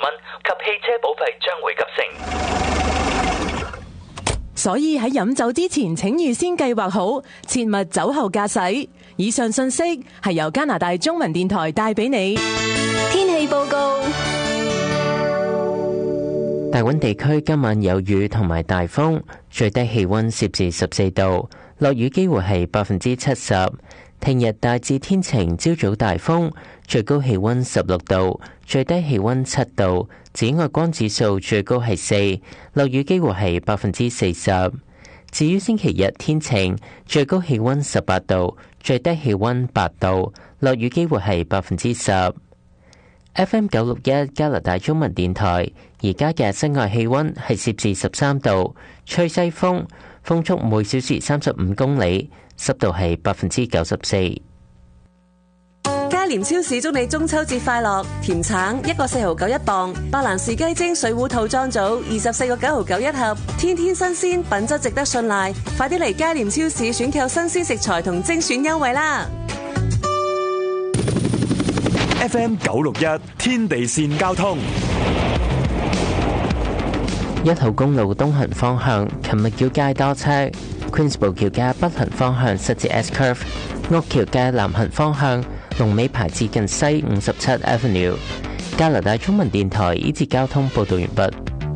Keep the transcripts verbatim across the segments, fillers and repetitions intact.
蚊，及汽車保費將會急升。 所以喺飲酒之前請預先計劃好，切勿酒後駕駛。以上信息係由加拿大中文電台帶俾你。 天氣報告。 大溫地區今晚有雨同埋大風，最低氣溫攝氏十四度，落雨機會係百分之七十。聽日大致天晴，朝早大風，最高氣溫十六度，最低氣溫七度，紫外光指數最高係四，落雨機會係百分之四十。至於星期日天晴，最高氣溫十八度，最低氣溫八度，落雨機會係百分之十。F M 九六一加拿大中文電台，而家嘅室外氣溫係攝氏十三度，吹西風，風速每小時三十五公里，濕度係百分之九十四。 嘉廉超市祝你中秋節快樂！甜橙一個四毫九一磅，白蘭氏雞精水壺套裝組二十四個九毫九一盒，天天新鮮，品質值得信賴。快啲嚟嘉廉超市選購新鮮食材同精選優惠啦！ F M 九六一天地線交通。 一號公路東行方向，琴日橋街多車 ，Queensborough 橋街北行方向塞至 S Curve， 屋橋街南行方向龍尾排至近西五十七 Avenue。加拿大中文電台呢節交通報道完畢。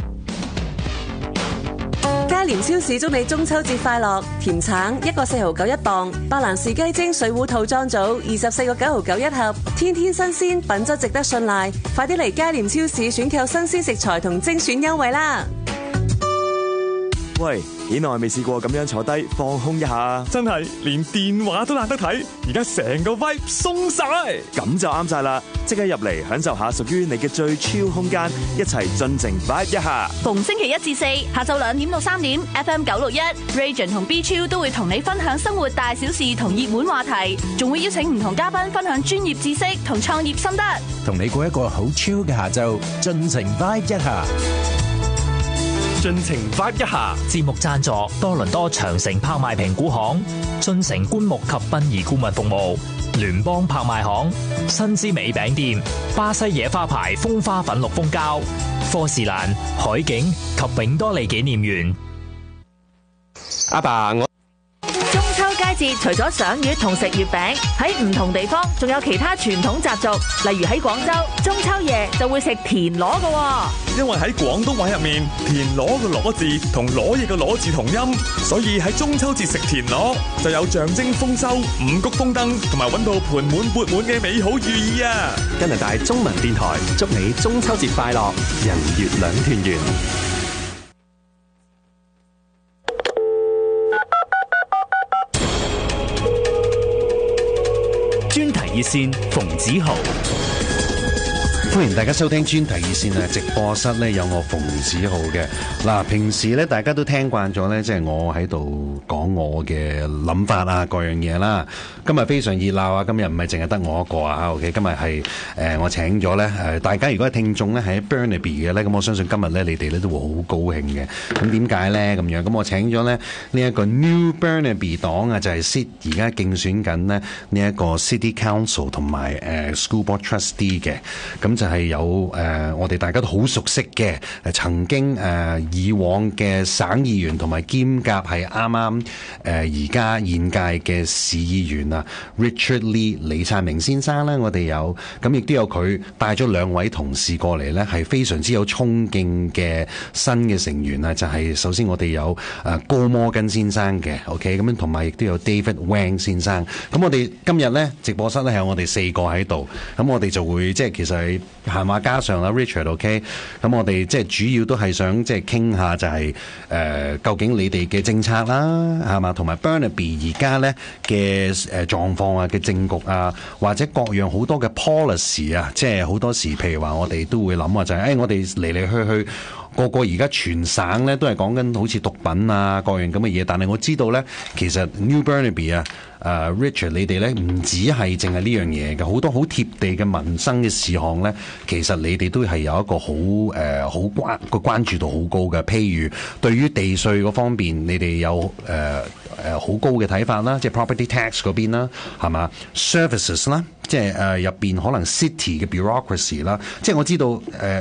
嘉廉超市祝你中秋節快樂！甜橙一個四毫九一磅，白蘭氏雞精水壺套裝組二十四個九毫九一盒，天天新鮮，品質值得信賴。快啲嚟嘉廉超市選購新鮮食材同精選優惠啦！ 喂，幾耐未試過咁樣坐低放空一下？ 真係連電話都懶得睇，而家成個 vibe 鬆晒， 咁就啱晒啦！即刻入嚟享受下屬於你嘅最 chill 空間，一齊盡情 vibe 一下。 逢星期一至四下晝兩點到三點 ，F M 九六一 Region 同 B Chill 都會同你分享生活大小事同熱門話題，仲會邀請唔同嘉賓分享專業知識同創業心得， 同你過一個好 chill 嘅下晝，盡情 vibe 一下。 盡情 vibe 一下。 節目贊助多倫多長城拍賣評估行、進城棺木及殯儀顧問服務、聯邦拍賣行、新之美餅店、巴西野花牌風花粉綠蜂膠、科士蘭、海景及永多利紀念園。 阿爸，我中秋佳節除咗賞月同食月餅，喺唔同地方仲有其他傳統習俗，例如喺廣州，中秋夜就會食田螺㗎。 因為喺廣東話入面，田螺嘅螺字同攞嘢嘅攞字同音，所以喺中秋節食田螺就有象徵豐收、五穀豐登同埋揾到盆滿缽滿嘅美好寓意啊！ 加拿大中文電台祝你中秋節快樂，人月兩團圓。 專題熱線馮子豪。 歡迎大家收聽專題熱線啊！直播室咧有我馮子豪嘅。嗱，平時咧大家都聽慣咗咧，即係我喺度講我嘅諗法啊，各樣嘢啦。今日非常熱鬧啊！今日唔係淨係得我一個啊 ，OK？ 今日係誒我請咗咧誒，大家如果係聽眾咧喺 Burnaby 嘅咧，咁我相信今日咧你哋咧都會好高興嘅。咁點解咧咁樣？咁我請咗咧呢一個 New Burnaby 黨啊，就係 Sit 而家競選緊咧呢一個 City Council 同埋誒 School Board Trustee 嘅。咁就係有誒、呃，我哋大家都好熟悉嘅，誒曾經誒、呃、以往嘅省議員同埋兼夾係啱啱誒而家現屆嘅市議員啊 ，Richard Lee 李燦明先生咧，我哋有咁亦都有佢帶咗兩位同事過嚟咧，係非常之有衝勁嘅新嘅成員啊！就係、是、首先我哋有誒高摩根先生嘅 ，OK， 咁樣同埋亦都有 David Wang 先生。咁我哋今日咧直播室咧係我哋四個喺度，咁我哋就會即係其實係。閒話加上啦 ，Richard，OK，、okay? 咁我哋即係主要都係想即係傾下就係、是、誒、呃，究竟你哋嘅政策啦，係嘛，同埋 Burnaby 而家咧嘅誒狀況啊，嘅政局啊，或者各樣好多嘅 policy 啊，即係好多時，譬如話我哋都會諗啊，就係、是、誒、哎，我哋嚟嚟去去。個個而家全省咧都係講緊好似毒品啊各樣咁嘅嘢，但係我知道咧，其實 New Burnaby 啊，誒 Richard 你哋咧唔止係淨係呢樣嘢嘅，好多好貼地嘅民生嘅事項咧，其實你哋都係有一個好誒好關個關注度好高嘅。譬如對於地稅嗰方面，你哋有誒誒好高嘅睇法啦，即係 property tax 嗰邊啦，係嘛 services 啦，即係誒入邊可能 city 嘅 bureaucracy 啦，即係我知道誒。呃